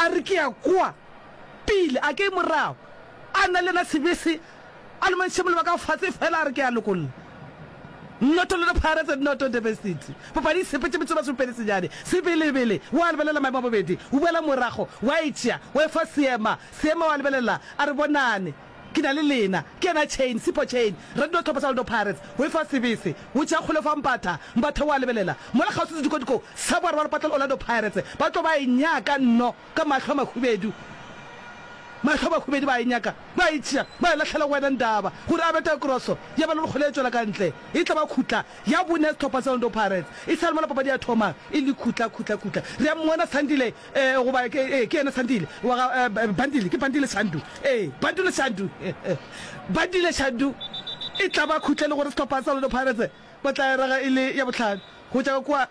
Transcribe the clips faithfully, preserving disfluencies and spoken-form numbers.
a re ke ya kwa pile a ke morao a na le na sebese a le mantshemolo ba ka fatse fela a re ke ya lokolla not only the Pirates and not on the best city papa di sepetse betso ba supele senyane se belebele wa lebelela maemo bobedi o bela morago wa itsia wa fa seema seema wa lebelela a re bonane ke na le lena ke na chain sipo chain re do thopa sa do Pirates we fa sebese o tsa khole fa mpatha mpatha wa lebelela mo la gautsi dikotiko sa ba re patla Orlando Pirates ba tlo ba inyaka nno ka mahlo makhubedu mahlo makhubedu ba inyaka ba itsia ba la tlhala wena ndaba gore a beta crosso ya ba le kholetswe la ka ntle e tla ba khutla ya bone thopa sa do Pirates e sa le mala papa di a thoma e le khutla khutla khutla re a mona Sandile eh go ba ke ke ena Sandile wa bandile ke bandile Sandu eh bandile Sandu bandile Sandu e tla ba khutla le gore thopa sa do Pirates ba tla ra ile ya botlhano go tsa kwa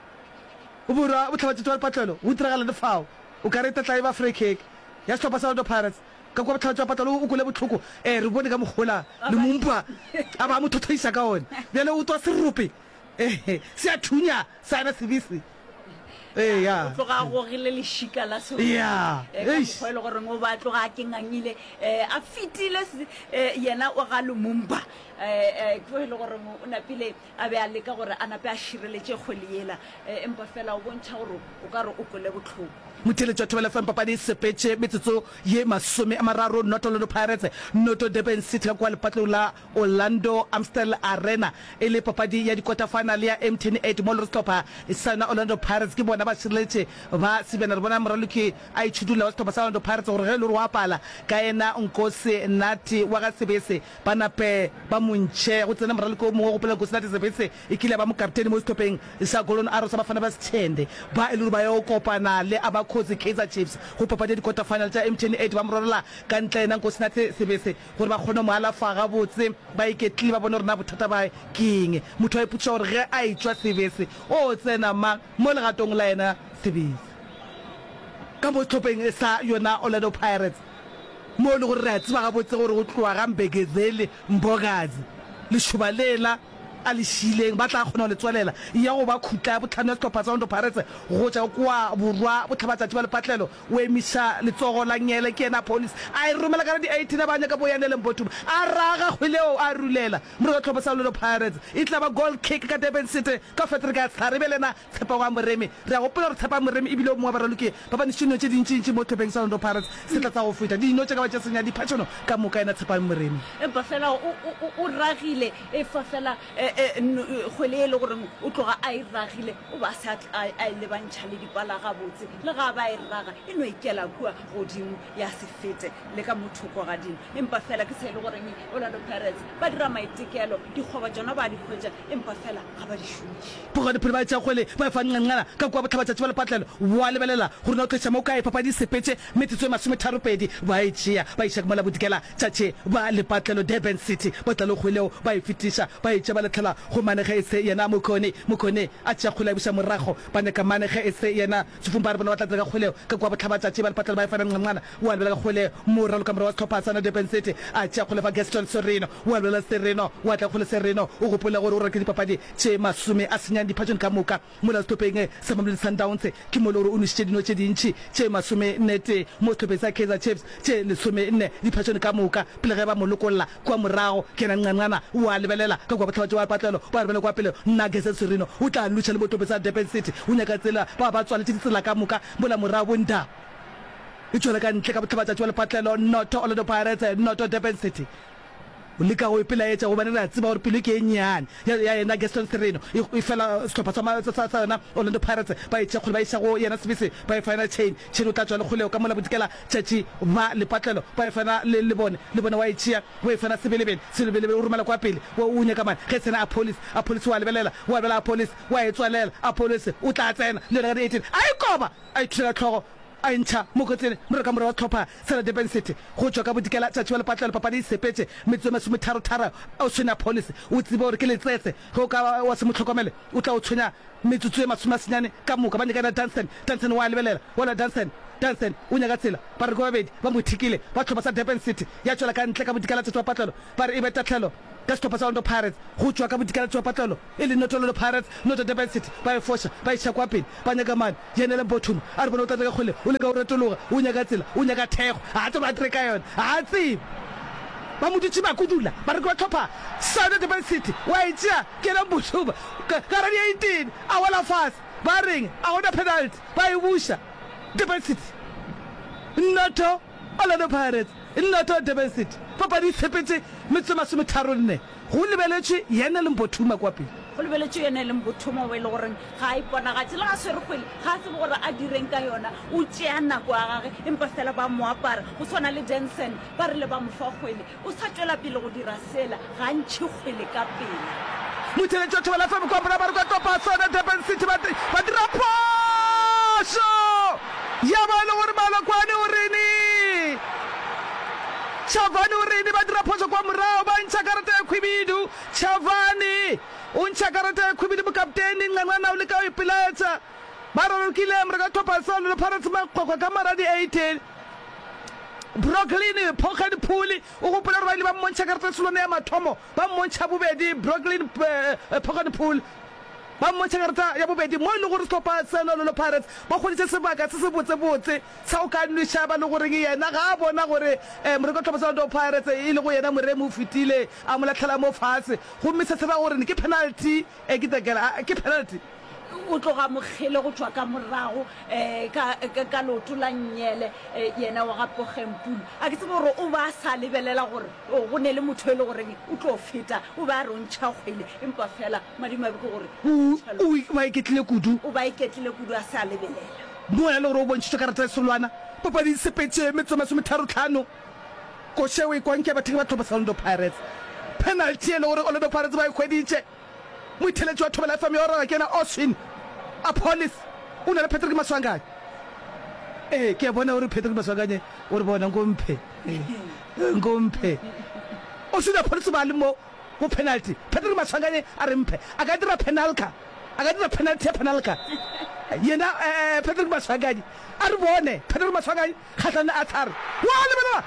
o bura o tlhabatse twa patlelo o tiragala le fao o ka reta tla e ba free kick ya thopa sa do Pirates ka kwa tlhatswa patalo o kule botlhoko eh re bone ka mogola le mumpa aba mo thothoisa ka one bele o twa serupi eh se a thunya sa na sebisi eh ya tloga go gile le shika la so ya eh go ile gore ngo ba tloga ke ngangile eh a fitile yena o ga le mumpa eh go ile gore o napile a be a leka gore a nape a shireletse kgoliela empa fela o bontsha gore o ka re o kole botlhoko mutheletswa thobela fa papa di sepetse metsotso ye masome a mararo not Orlando Pirates not Durban City kwa lepatlo la Orlando Amstel Arena ele papadi ya di quarter final ya M ten eight mo Stopper isana Orlando Pirates ke bona ba sireletse ba sibena re bona moralo ke a itshudula wa Stopper sa Orlando Pirates gore le wa pala ka ena Nkosi Nati wa ga sebese bana pe ba montshe go tsena moralo ko mo go pela Nkosi Nati sebese ikile ba mo captain mo Stopping isa golon arrow sa bafana ba sithende ba eluru ba yo kopana le aba Khosi Kaizer Chiefs go papadi di quarter final tsa M ten eight ba morola ka ntle na Nkosi Nati sebese gore ba khona mo ala fa ga botse ba iketli ba bona rena bothata ba keng motho a iputsa gore ge a itswa sebese o tsena mang mo legatong la ena sebese ka mo tlhopeng sa yona Orlando Pirates mo le gore re a tseba ga botse gore go tloa ga Mbegezeli Mbogazi le Shubalela a le shileng ba tla khona le tswalela ya go ba khutla botlhano Stopper sa Orlando Pirates go tsa kwa borwa botlhabatsa ba le patlelo o emisa le tsogo la nyele ke ena police a romela ka di eighteen ba nya ka boyane le mbotum a raga khweleo a rulela mo go tlhopha sa Orlando Pirates e tla ba goal kick ka Durban City ka Fatriga tsare belena tshepa wa moremi re a go pela re tshepa moremi ibile mo ba raloke ba ba ntsino tse dintsi mo thopeng sa Orlando Pirates se tla tsa go feta di no tse ka ba tsenya di patchono ka moka ena tshepa moremi e ba fela o ragile e fa fela khwele le gore o tloga a iragile o ba sa a le bantšha le dipala ga botse le ga ba iraga e no ikela kwa godimo ya sefete le ka mothoko ga dino empa fela ke se le gore ni Orlando Pirates ba dira maitekelo di khoba tsona ba di khwetsa empa fela ga ba di shumitše poga di phela tsa khwele ba fa nngana ka kwa botlhabatsa tsa le patlelo wa lebelela gore no tletse mo kae papa di sepetse metsotso e masome tharo pedi ba itšia ba itšha ka mola bodikela tšatše ba le patlelo Durban City ba tla le khweleo ba e fitisha ba itšha ba le tlhala go manege ese yena mokone mokone a tša khwela bisa morago ba ne ka manege ese yena tsufumba re bona batla ka khweleo ka kwa botlhabatsa tše ba le patlelo ba e fa nngana wa lebelela khwele moralo ka mora wa Stopper sa Durban City a tša khwele ba Gaston Sereno wa lebelela Sereno wa tla khwele Sereno o gopola gore o re ke dipapadi tše masome a senyang diphatšone ka moka mola Stopping sa Mamelodi Sundowns ke mo le gore o nishitše dino tše dintši tše masome nnete mo Stopping sa Kaizer Chiefs tše lesome nne diphatšone ka moka pele ge ba mo lokolla kwa morago ke na nngana wa lebelela ka kwa botlhabatsa wa patlelo ba lebelela kwa pele nna Gaston Sereno o tla lutša le mo Stopping sa Durban City o nyaka tsela ba ba tswaletse ditsela ka moka mola morago nda e tswela ka ntle ka botlhabatsa tša le patlelo not Orlando Pirates not Durban City o leka go ipela etsa go bana re tseba gore pele ke enyane ya yena Gaston Sereno e fela Stopper sa sa na Orlando Pirates ba itse go ba isa go yena sebese ba e final chain chain o tla tswa le goleo ka mola bodikela tšatši ba le patlelo ba e fana le le bone le bone wa itšia o e fana sebelebele sebelebele o romela kwa pele o o nyaka man ge tsena a police a police wa lebelela wa lebelela police wa e tswalela a police o tla tsena le le eighteen a ikoba a itšhela tlhogo a ntsha mo go tsene mo re ka mora wa Stopper sa Durban City go tswa ka bodikela tšatši wa le patlelo papadi sepetse metso masome tharo tharo o tsena police o tsebe gore ke le tsetse go ka wa se motlhokomele o tla o tshwenya metsotso e masome a senyane ka moka ba nyaka na Danson Danson wa lebelela wala Danson Danson o nyaka tsela ba re go babedi ba mo thikile ba tlhopa sa Durban City ya tswela ka ntle ka bodikela tšatši wa patlelo ba re e beta tlhelo ka setlhopha sa Orlando Pirates go tswa ka bodikela tswa patlelo e le not Orlando Pirates not Durban City ba e fosha ba e kwa pele ba nyaka man yenele bottom a re bona o tla ka khole o le ka o retologa o nyaka tsela o nyaka thego a tse ba treka yona a tse ba moditse ba kudula ba re go tlhopha sa Durban City wa itsia ke la botsuba ka ra di eighteen a wala fast ba reng a ona penalty ba e busha Durban City not Orlando Pirates not Durban City papa di tshepetse metsoma se metharone go lebeletse yena le mbothuma kwa pele go lebeletse yena le mbothuma we le gore ga a ipona ga tsela ga se re khwele ga se gore a direng ka yona o tšea nako ya gage empa fela ba mo apara go tshwana le Jensen ba re le ba mo fa khwele o sa tswela pele go dira sela ga ntšhi khwele ka pele motheletsi wa thoba la fame kwa bona ba re kwa topa sona Durban City ba ba dira posho ya ba le gore ba la kwane o rene Chavani o rene ba dira posho kwa morao ba ntsha karata ya khwibidu Chavani o ntsha karata ya khwibidu mo kapteni ngwana o le ka o ipiletsa ba re ke le mre ka topa sona le Pirates ma kokwa ka mara di eighteen Brooklyn Pocket Pool o go pela re ba ile ba montsha karata selone ya mathomo ba montsha bobedi Brooklyn Pocket Pool ba montsha karata ya bobedi mo ile gore setlhopha sa Orlando Pirates ba goditse sebaka se se botse botse sa o ka nnisha ba le gore ke yena ga a bona gore mre ka tlhopha sa Orlando Pirates e le go yena more mo fitile a mo latlhela mo fatshe go mme se se ba gore ke penalty e ke tekela ke penalty o tloga mogele go tswa ka morago um ka loto la nnyele yena wa gapo gempulu a ke tse gore o ba sa lebelela gore go ne le motho e le goreng o tlo feta o ba re o ntšha kgwele empa fela madimabe ke gore o ba iketlile kudu o ba iketlile kudu a sa lebelela mo ya le gore o bontšhitse karata ya solwana papa di sepetse metsoma sometharo tlhano ko shewe e kwanke ba theke ba thoba sa Orlando Pirates penalty e le gore Orlando Pirates ba e khweditse mo itheletsi wa thoba la fame ya ora kena Austin a police o na le Patrick Maswanganye eh ke bona o re Patrick Maswanganye o re bona ngomphe ngomphe o sina police ba le mo go penalty Patrick Maswanganye a re mphe a ka dira penalty a ka dira penalty ya penalty yena eh Patrick Maswanganye a re bone Patrick Maswanganye khatlana a thare wa le bana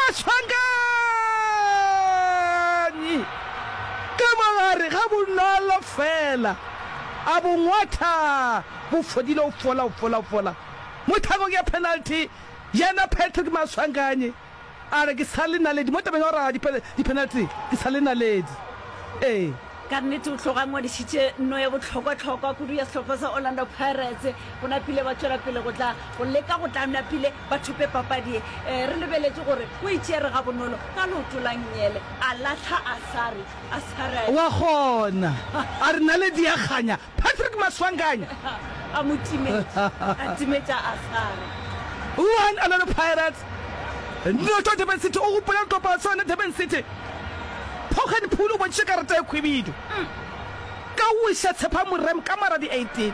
Maswanganye ke magare ga bonala fela a bongwatha bo fodile o fola o fola o fola mo thabo ke penalty yena Patrick Maswanganye a re ke sale naledi mo tabeng ora di penalty ke sale naledi eh ka nnete o tloga ngwadisitse nno ya botlhokwa-tlhokwa kudu ya setlhopha sa Orlando Pirates go na pile ba tswela pele go tla go leka go tla nna pile ba thupe papadie um re lebeletse gore o itse re ga bonolo ka loto la nnyele a latlha a sare a sare wa gona a re naledi ya ganya Patrick Maswanganye a mo timetsa a timetsa a sare one Orlando Pirates no to Durban City o gopola topa sona Durban City Pocket Pool o bontse karata ya khwibidu ka o isa tshepa morem ka mara di eighteen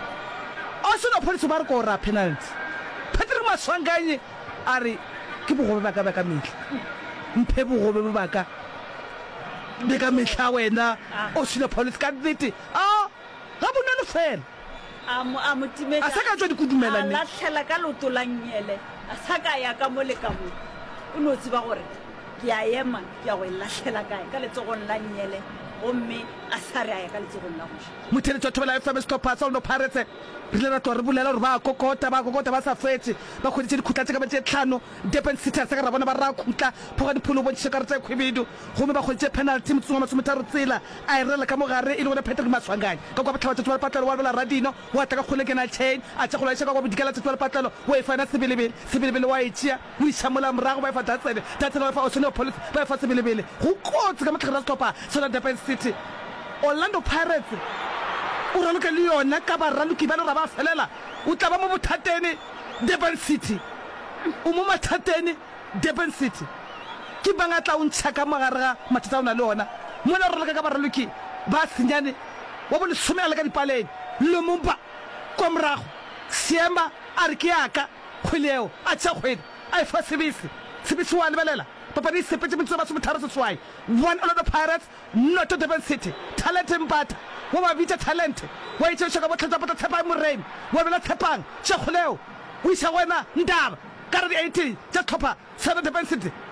o se no police ba re ko ra penalty Patrick Maswanganye a re ke bogobe ba ka ba ka mehla mphe bogobe ba ka be ka mehla wena o se no police ka nnete a ga bonolo fela a mo a mo timetsa a sa ka tswa dikudumela nne a latlhela ka loto la nnyele a sa ka ya ka mo le ka mo o no tsiba gore ke a ema ke a go e latlhela kae ka letsogong la nnyele gomme a sa re a ya ka letsogong la goša motheletsi wa thobela F M setlhopha sa Orlando Pirates re le ra tlo re bolela gore ba kokota ba kokota ba sa fetse ba kgoditse dikhutla tse ka batse tlhano Durban City se ka ra bona ba ra khutla Pocket Pool o bontse karata ya khwibidu gomme ba kgoditse penalty motsunga masometharo tsela a e rela ka mogare e le gore Patrick Maswanganye ka kwa batlhabatsa tsa patlelo wa bela radino wa tla ka khole ke na chain a tsa go la isa ka go bodikela tsa patlelo wa e fana sebelebele sebelebele wa itsia o ishamola morago ba e fa tatsele tatsele wa fa o sene police ba e fa sebelebele go kotse ka matlhara setlhopha sa Durban City Orlando Pirates o raloka le yona ka ba raloki ba le ra ba felela o tla ba mo bothatene Durban City o mo mathatene Durban City ke banga tla o ntšha ka mogare ga mathata o na le ona mo na raloka ka ba raloki ba senyane wa bo le some a le ka dipaleng le mompa kwa morago seema a re ke yaka kgweleo a tša kgwele a e fa sebese sebese wa lebelela papa di sepetse motse ba sometharo seswai one Orlando Pirates not Durban City talent mpata wa ba bitsa talent wa itse shaka botlhatsa pata tshepa moremi wa bela tshepang tšhegoleo o isa wena ndaba ka re di eighteen tša tlhopha sa Durban City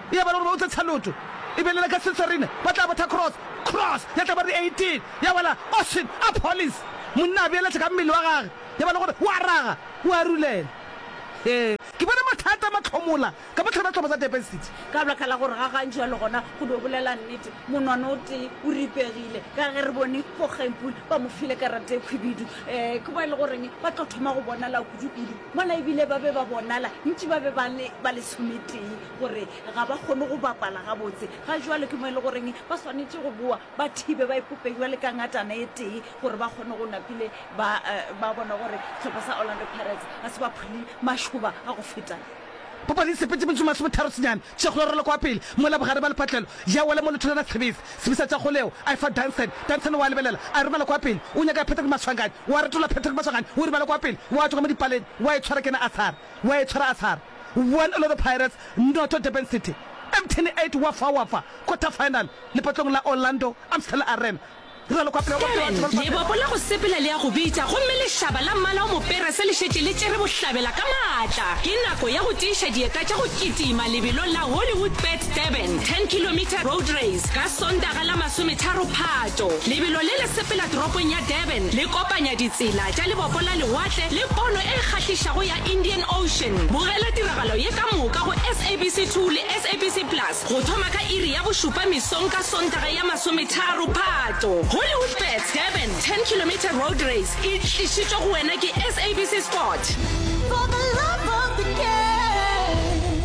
ya ba le gore ba utse tshaloto e be le ka sensorine ba tla batha cross cross ya tla ba re eighteen ya wala Austin a police monna a beeletsa ka mmele wa gage ya ba le gore wa raga wa rulela eh ke bona mathata matlhomola ka botlhaba tlhoba tsa Durban City ka bla kala gore ga gantse le gona go do bolela nnete monwana o te o ripegile ka ge re bone go gempul ba mo file karate khwibidu eh ke ba le gore ba tlo thoma go bona la kudukudu mona ebile ba be ba bonala ntsi ba be ba le ba le sumeteng gore ga ba gone go bapala ga botse ga jwale ke mo le gore ba swanetse go bua ba thibe ba ipopegwa le ka ngatana e tee gore ba gone go napile ba ba bona gore tlhopha sa Orlando Pirates a se ba phuli mashuba a go feta papa di sepetse metsuma se motharo senyane tse go rela kwa pele mo la bogare ba lephatlelo ya wala mo letholana service sebisa tsa go leo I for Danson Danson wa lebelela a re bala kwa pele o nyaka Patrick Maswangane wa re tola Patrick Maswangane o re bala kwa pele wa tswa mo dipaleng wa e tshwara kena Asar wa e tshwara Asar one of the Pirates not to Durban City M ten eight wa fa wa fa quarter final le patlong la Orlando Amstel Arena le bopola go sepela le ya go bitsa go mme le shaba la mmala o mopere se le shetse le tsere bohlabela ka matla ke nako ya go tiisha dieta tša go kitima lebelo la Hollywood Bet Durban ten kilometer road race ka sondaga la masometharo Phatho lebelo le le sepela toropong ya Durban le kopanya ditsela tša lebopola lewatle le pono e kgahlišago ya Indian Ocean bogela tiragalo ye ka moka go S A B C two le S A B C Plus go thoma ka iri ya bošupa mesong ka sondaga ya masometharo Phatho Hollywood Bet Durban ten kilometer road race e tlišitšwe go wena ke S A B C Sport. For the love of the game.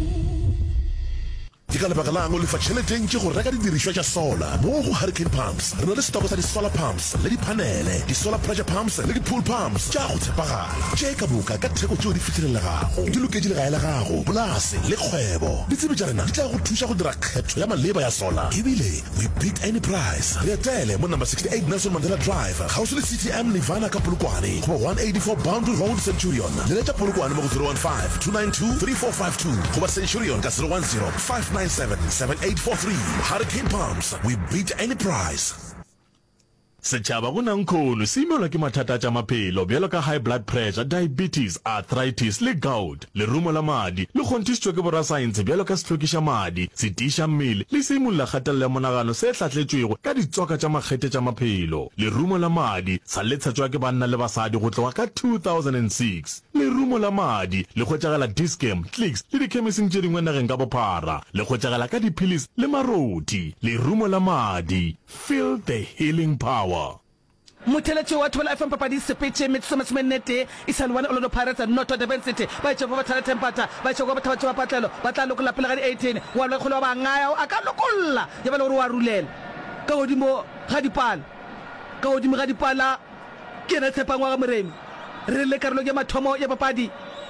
Ke ka lebaka la ngo le fa tšheleteng ke go reka didiriswa tša solar mo go Hurricane Pumps re na le stoko sa di-solar pumps le dipanele di-solar pressure pumps le di-pool pumps tša go tshepagala tše ka moka ka theko tšeo di fitlhelelegago di loketse legae la gago polase le kgwebo ditsebi tša rena di tla go thuša go dira kgetho ya maleba ya solar ebile we beat any price re etele mo number sixty-eight Nelson Mandela Drive kgauswi le C T M Nirvana ka Polokwane goba one eighty-four Boundary Road Centurion le letša Polokwane mo go zero one five two nine two three four five two goba Centurion ka zero one zero five nine seven seven eight four three. Hurricane Pumps, we beat any price. Setšhaba go nang khono se imelwa ke mathata tša maphelo bjalo ka high blood pressure, diabetes, arthritis le gout lerumo la madi le kgontišitšwe ke borasaense bjalo ka sehlokiša madi se tiiša mmele le se imolola kgatelelo ya monagano se hlatletšwego ka ditsoka tša makgete tša maphelo lerumo la madi sa letšhatšwa ke banna le basadi go tloga ka two thousand six lerumo la madi le hwetšagala Dischem, Clicks le dikhemising tše dingwe nageng ka bophara le hwetšagala ka diphilis le maroti lerumo la madi feel the healing power. Muteletše wa twelve F M papadi sepetše metsomasomennete e sa le one Orlando Pirates and not Durban City ba etše go ba thale tempata ba etše go ba thabatše ba patlelo ba tla lokolla pele ga di-eighteen wa le kgolo ba ngaya a ka lokolla ya ba le gore wa rulela ka godimo ga dipala ka godimo ga dipala ke ena tshepang wa ga moremi re le karolo ya mathomo ya papadi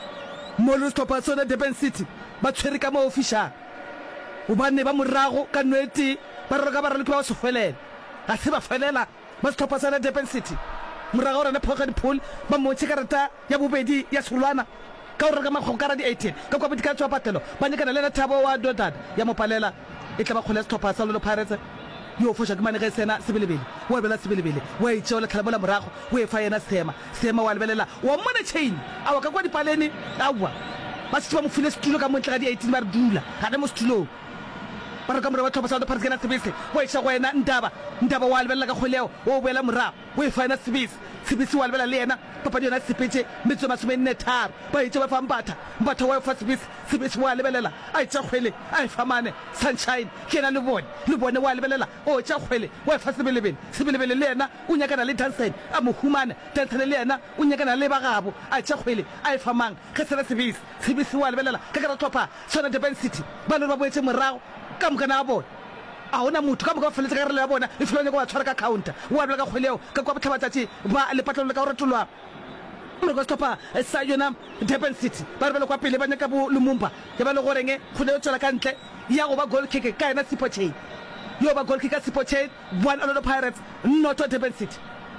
mo le stoppa sona Durban City ba tshwere ka mo official gobane ba morago ka nnete ba re ka ba re le ba se felela ga se ba felela ba stoppa sana Durban City morago rena phoga diphol ba motse karata ya bobedi ya Sulwana ka o reka magokara di eighteen ka kwa botika tswa patelo ba nyekana le Thabo wa Dodad ya mopalela e tla ba khola stoppa sa Orlando Pirates yo fosha ke mane ga sena sebelebele wa bela sebelebele wa itse ola tlhala bola morago o e fa yena sema sema wa lebelela wa mona chain a wa ka kwa dipaleni awa ba se ba mo file stulo ka montla ga di eighteen ba re dula ga ne mo stulo ba re ka mora ba thopa sa the park na sebese wa itse go yena ndaba ndaba wa lebelela ka kholeo o boela morago o e fa yena sebese sebese wa lebelela le yena papa di yona sepetse metso masomenne tharo ba itse ba fa mbatha mbatha wa fa sebese sebese wa lebelela a itse khwele a e fa mane sunshine ke na le bone le bone wa lebelela o tsa khwele wa fa sebelebele sebelebele le yena o nyakana le Danson a mo humane Danson le yena o nyakana le bagabo a tsa khwele a e fa mang ge sena sebese sebese wa lebelela ka ka tlhopha sona Durban City ba le ba boetse morago ka mokana a bona a hona motho ka moka ba feletse ka re le ya bona e felone go ba tshwara ka counter wa bela ka kgweleo ka kwa botlhabatsatsi ba le patlelo le ka gore tolwa mo go stoppa sa yona Durban City ba re bela kwa pele ba nyaka bo Lumumba ke ba le goreng go le tswela ka ntle ya go ba goal kick ka ena Sipho Chain yo ba goal kick ka Sipho Chain one Orlando Pirates not Durban City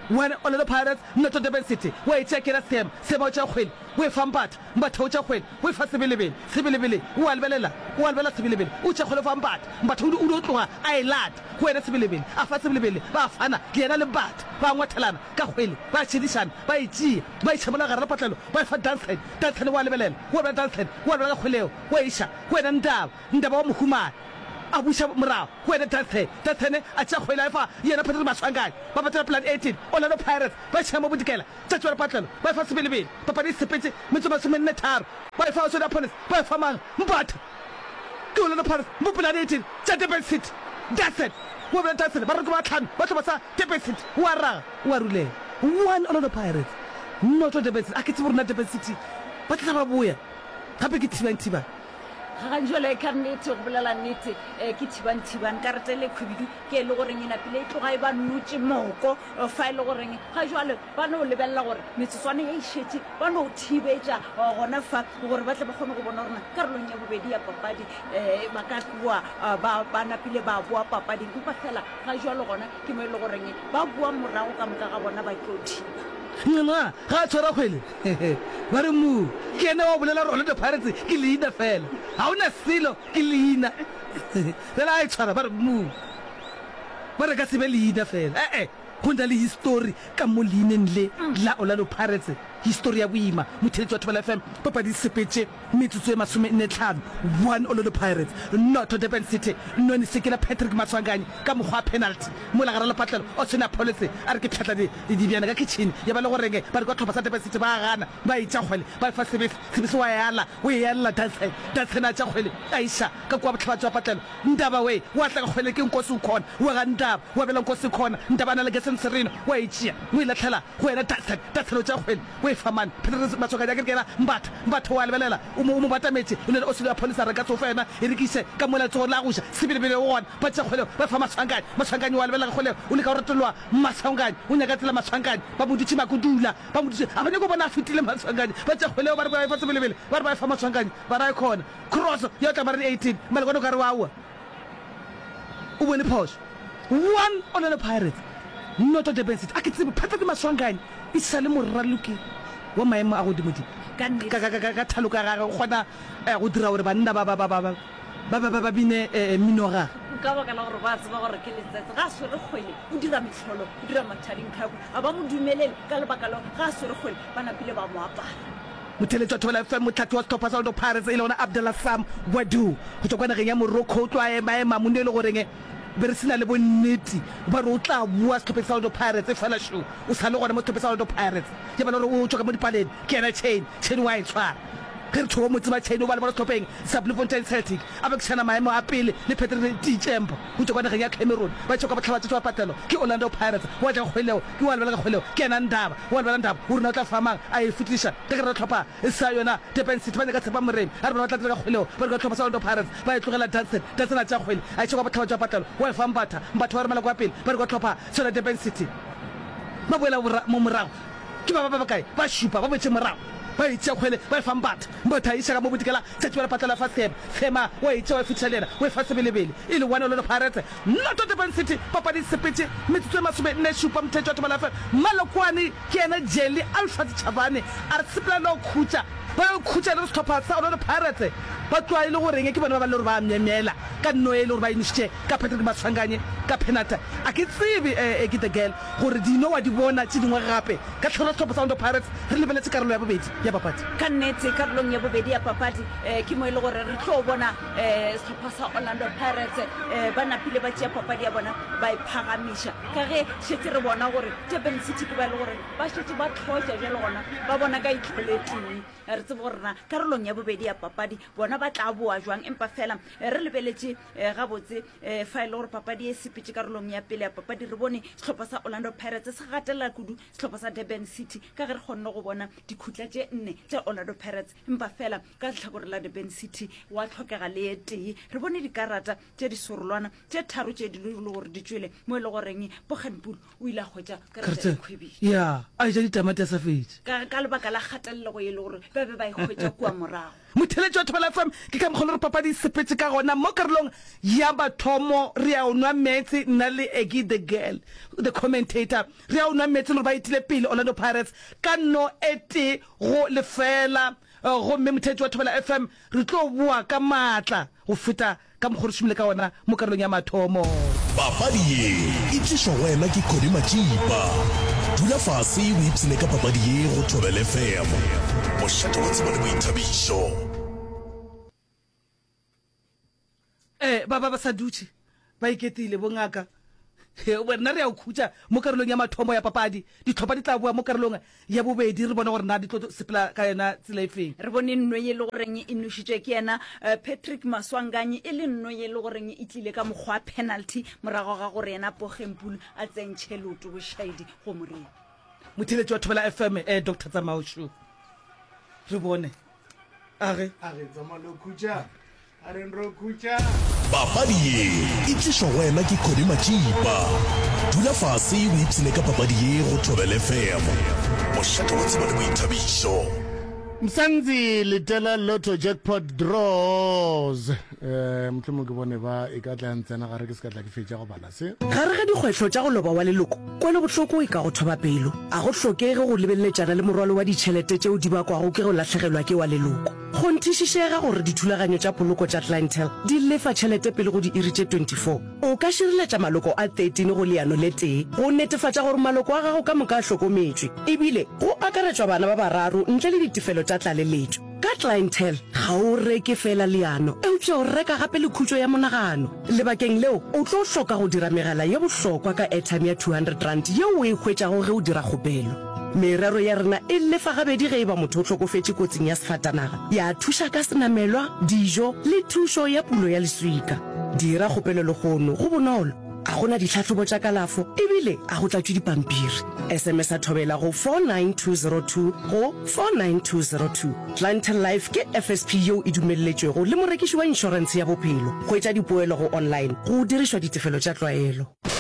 one Orlando Pirates not to Durban City we check it them sema tša kgwele we fampat mbatho tša kgwele we fa sebelebele sebelebele wa lebelela wa lebelela sebelebele o tša kgwele fampat mbatho o do tloga a ilat go ena sebelebele a fa sebelebele ba fana le yena le batho ba ngwathelana ka kgwele ba tshedishana ba itšea ba itšhamola gare la patlelo ba fa dance dance wa lebelela wa ba dance wa ba kgweleo wa isha go ena ndaba ndaba wa mohumana a busha morao go ena dance dance a tša kgwele a fa yena Patrick Maswangane ba batla plan eighteen Orlando Pirates ba tšha mo bodikela tša tšwa patlelo ba fa sebelebele papadi sepetse metso masomenne tharo ba fa so da opponents ba fa mang mbatha ke Orlando Pirates mo plan eighteen tša Durban City that's it wa ba dance ba re go ba tlhano ba tlo ba sa Durban City wa ra wa rule one Orlando Pirates not to Durban City a ke tse borona Durban City ba tla ba boya gape ke thiba thiba ga jole ka nnete go bolela nnete ke thibantshibane ka retele khwibidu ke le goreng ena pele tloga e ba nnotse moko fa ile goreng ga jwale ba no lebella gore metsotswane e ishetse ba no thibetsa gona fa gore ba tle ba kgone go bona rona ka relong ya bobedi ya papadi ba ka bua ba ba napile ba bua papadi go fela ga jwale gona ke mo ile goreng ba bua morago ka moka ga bona ba tloti nna ga tshwara kgwele ba re mu ke ene wa bolela re Orlando Pirates ke leina fela ha ona silo ke leina fela a tshwara ba re mu ba re ka se be leina fela eh eh go nna le history ka mo leineng le la Orlando Pirates history ya boima motheletsi wa Thobela F M papadi sepetse metsotso e masome nne tlhano one Orlando Pirates not to Durban City no ni sekela Patrick Maswangane ka mogwa penalty mo la gara la patlelo o tsena policy a re ke phatla di di biana ka kitchen ya ba le goreng ba re go tlhopha sa Durban City ba gana ba itša kgwele ba fa sebese sebese wa yala o yalla dance dance na tša kgwele aisha ka kwa botlhaba tswa patlelo ndaba we wa tla kgwele ke nkosi ukhona wa ga ndaba wa bela nkosi khona ndaba na le ke senserino wa itšea o ile tlhela go ena dance dance lo tša kgwele we faman Patrick Maswangane ke kena mbatha mbatho wa lebelela o mo batametse o ne o se le police re ka tsofena e rekise ka mola tso la go sha sebelebele wona ba tša kgwele ba fa Maswangane Maswangane wa lebelela kgwele o le ka rotolwa Maswangane o nyaka tsela Maswangane ba mo ditse makudula ba mo ditse a bane go bona fitile Maswangane ba tša kgwele ba re ba fa sebelebele ba re ba fa Maswangane ba ra khona cross ya tla ba re eighteen male go no ka re wa o bone pause one Orlando Pirates not to Durban City a ke tsebe Patrick Maswangane e sale moraloki wa maemo a go dimodi ka ka thaloka ga gona go dira gore banna ba ba ba ba ba ba ba bine minora ka ba ka la gore ba tseba gore ke letsetse ga se re kgwele o dira metlholo o dira mathading khabo a ba mo dumelele ka lebaka la ga se re kgwele ba napile ba mo apara motheletsi wa Thobela F M motlhatlhi wa Stop Orlando Pirates e le ona Abdullah Sam Wadu go tswa kwa nageng ya Morocco o tloa e maema mo ne le goreng be re sena le bonnete ba re o tla bua Stop Orlando Pirates e fela show o sa le gona mo Stop Orlando Pirates ke ba le gore o tswa ka mo dipaleng ke ena chain chain wa e tshwara ke re thomo motse ba chain o ba le bona Stopeng sa Bloemfontein Celtic a ba kshana maemo a pele le Patrick Tchembo go tswa kwa nageng ya Cameroon ba tswa ka batlhabatsi tswa patlelo ke Orlando Pirates wa tla kgweleo ke wa lebela ka kgweleo ke ena ndaba wa lebela ndaba o rena o tla famang a e futlisha ke re tlhopha e sa yona Durban City ba ne ka tshepa moremi a re ba tla tla ka kgweleo ba re ka tlhopha sa Orlando Pirates ba e tlogela dance dance na tša kgwele a tswa ka batlhabatsi tswa patlelo wa fa mbatha mbatho wa re mala kwa pele ba re ka tlhopha sona Durban City ba boela mo morago ke ba ba ba kae ba shupa ba botse morago ba itša kgwele ba e fambatha mbotha isha ka mo bodikela tša tšwa la patla fa sema sema wa itša wa fitlhelela wa fa sebelebele e le one Orlando Pirates not to Durban City papadi sepetse metsotso e masome nne šupa mothetši wa Thobela F M malokwane ke ena Jelly Alpha Chabane a re sepela no khutša ba khutša le stopper sa Orlando Pirates ba tloa ile goreng ke bona ba le gore ba mmemela ka nno e le gore ba inishitše ka Patrick Maswangane ka penalty a ke tsebe e ke the girl gore dino wa di bona tše dingwe gape ka tlhola stopper sa Orlando Pirates re lebeletse karolo ya bobedi ya papadi ka nnete karolong ya bobedi ya papadi ke mo ile gore re tlo bona stopper sa Orlando Pirates ba napile ba tšea papadi ya bona ba iphagamisha ka ge šetse re bona gore Durban City ke ba le gore ba šetse ba tlhoja jalo gona ba bona ka itlholeteng re tsebe gore na karolong ya bobedi ya papadi bona ba tla boa jwang empa fela re lebeletse gabotse fa ile gore papadi e sepetse karolong ya pele ya papadi re bone setlhopha sa Orlando Pirates se gatela kudu setlhopha sa Durban City ka ge re kgonne go bona dikhutla tše nne tša Orlando Pirates empa fela ka tlhakore la Durban City wa tlhokega le etee re bone dikarata tše di sorolwana tše tharo tše di le gore di tšwele mo e le goreng Bogenpoel o ile a hwetša karata ya khwebile ya a ja ditamati sa fetše ka lebaka la kgatelelo go e le gore ba be ba ikgwetsa kua morago motheletši wa thobela F M ke ka mokgolo re papadi sepetse ka gona mo karolong ya bathomo re a nwa metsi nna le Eggy the girl the commentator re a nwa metsi le ba itile pele Orlando Pirates ka no ete go lefela go mme motheletši wa thobela F M re tlo bua ka matla go feta ka mogoro shumile ka ona mo karolong ya mathomo papadi ye e tlišwa wena ke Cody Machipa dula fase o ipsene ka papadi ye go thobela F M mošate wa tseba le boithabišo eh ba ba ba sa dutse ba iketile bongaka he wena re a khutsa mo karolong ya mathomo ya papadi ditlhopha di tla bua mo karolong ya bobedi re bona gore na di tlo sepela ka yena tsela efeng re bone nno ye le goreng e nushitse ke yena Patrick Maswanganye e le nno ye le goreng e tlile ka mogwa penalty morago ga gore yena Pogempulu a tsentšhe loto go shaidi go moreng motheletši wa thobela F M eh Doctor Tsamaushu re bone age age tsamalo khutsa a re nro khutsa papadi ye e tlišwa wena ke Cody Machipa dula fase o ipsene ka papadi ye go thobela F M mošate wa tseba le boithabišo Msanzi litela lotto jackpot draws eh mtlemo ke bone ba e ka tla ntsena gare ke se ka tla ke fetša go bala se gare ga dikgwetlho tša go loba wa leloko kwele botlhoko e ka go thoba pelo a go hlokege go lebelletšana le morwalo wa ditšhelete tšeo di bakwago ke go latlhegelwa ke wa leloko go nthišišega gore dithulaganyo tša poloko tša clientele di lefa tšhelete pele go di iri tše twenty-four o ka šireletša maloko a thirteen go leano le tee go netefatša gore maloko a gago ka moka a hlokometšwe ebile go akaretšwa bana ba bararo ntle le ditefelo tša tlaleletšo ka clientele ga o reke fela leano eupša o reka gape le khutšo ya monagano lebakeng leo o tlo hloka go dira megala ye bohlokwa ka airtime ya two hundred rand yeo o e hwetšago ge o dira kgopelo merero ya rena e lefa gabedi ge e ba motho o tlhokofetše kotsing ya sefatanaga ya thuša ka senamelwa dijo le thušo ya pulo ya leswika dira kgopelo le gono go bonolo a gona ditlhatlhobo tša kalafo ebile a go tlatšwe dipampiri sms a thobela go four nine two zero two go four nine two zero two clientele life ke F S P yeo e dumelletšwego le morekiši wa inšorense ya bophelo go etša dipoelo go online go dirišwa ditefelo tša tlwaelo